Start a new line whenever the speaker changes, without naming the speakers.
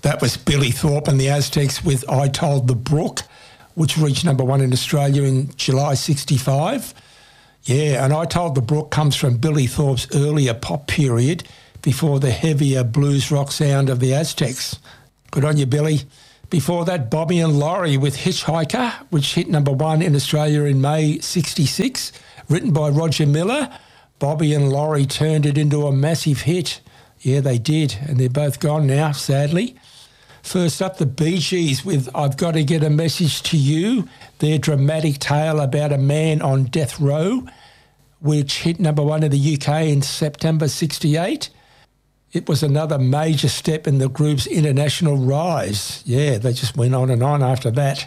That was Billy Thorpe and the Aztecs with I Told the Brook, which reached number one in Australia in July 65. Yeah, and I Told the Brook comes from Billy Thorpe's earlier pop period before the heavier blues rock sound of the Aztecs. Good on you, Billy. Before that, Bobby and Laurie with Hitchhiker, which hit number one in Australia in May 66, written by Roger Miller. Bobby and Laurie turned it into a massive hit. Yeah, they did, and they're both gone now, sadly. First up, the Bee Gees with I've Got to Get a Message to You, their dramatic tale about a man on death row, which hit number one in the UK in September 68. It was another major step in the group's international rise. Yeah, they just went on and on after that.